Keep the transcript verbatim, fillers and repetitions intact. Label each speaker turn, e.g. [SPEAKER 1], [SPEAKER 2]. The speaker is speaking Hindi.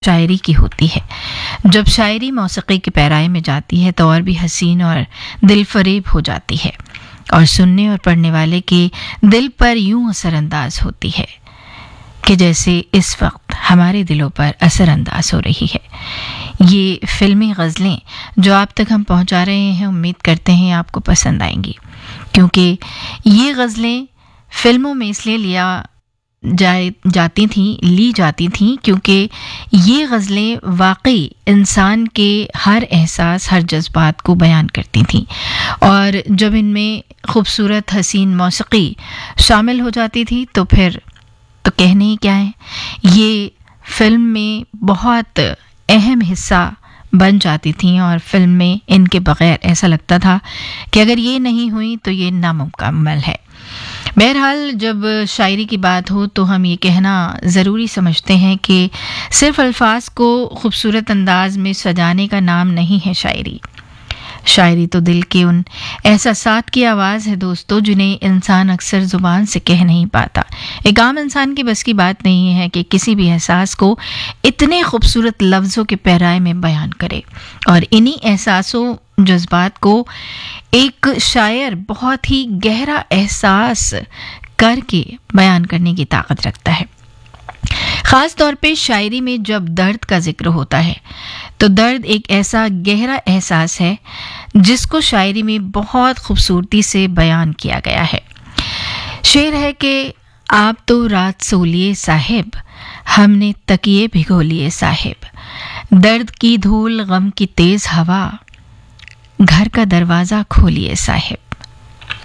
[SPEAKER 1] शायरी की होती है। जब शायरी मौसीकी के पैराए में जाती है तो और भी हसीन और दिलफरेब हो जाती है और सुनने और पढ़ने वाले के दिल पर यूं असरअंदाज होती है कि जैसे इस वक्त हमारे दिलों पर असरअंदाज हो रही है। ये फिल्मी गज़लें जो आप तक हम पहुंचा रहे हैं, उम्मीद करते हैं आपको पसंद आएंगी, क्योंकि ये गज़लें फिल्मों में इसलिए लिया जाए जाती थीं ली जाती थीं क्योंकि ये गज़लें वाकई इंसान के हर एहसास, हर जज्बात को बयान करती थीं। और जब इनमें खूबसूरत हसीन मौसीकी शामिल हो जाती थी तो फिर तो कहने ही क्या है, ये फिल्म में बहुत अहम हिस्सा बन जाती थी और फिल्म में इनके बगैर ऐसा लगता था कि अगर ये नहीं हुई तो ये नामुकम्मल है। बहरहाल, जब शायरी की बात हो तो हम ये कहना ज़रूरी समझते हैं कि सिर्फ अल्फाज को खूबसूरत अंदाज में सजाने का नाम नहीं है शायरी। शायरी तो दिल के उन एहसासात की आवाज़ है दोस्तों, जिन्हें इंसान अक्सर ज़ुबान से कह नहीं पाता। एक आम इंसान की बस की बात नहीं है कि किसी भी एहसास को इतने खूबसूरत लफ्ज़ों के पैराए में बयान करे, और इन्हीं एहसासों, जज्बात को एक शायर बहुत ही गहरा एहसास करके बयान करने की ताकत रखता है। ख़ास तौर पे शायरी में जब दर्द का जिक्र होता है तो दर्द एक ऐसा गहरा एहसास है जिसको शायरी में बहुत खूबसूरती से बयान किया गया है। शेर है कि आप तो रात सो लिए साहिब, हमने तकिए भिगो लिए साहिब, दर्द की धूल गम की तेज हवा, घर का दरवाज़ा खोलिए साहिब।